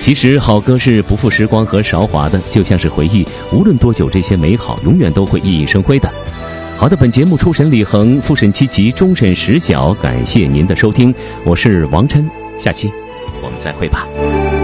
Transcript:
其实好歌是不负时光和韶华的，就像是回忆，无论多久，这些美好永远都会熠熠生辉的。好的，本节目初审李恒，复审七奇，终审实小，感谢您的收听，我是王琛，下期我们再会吧。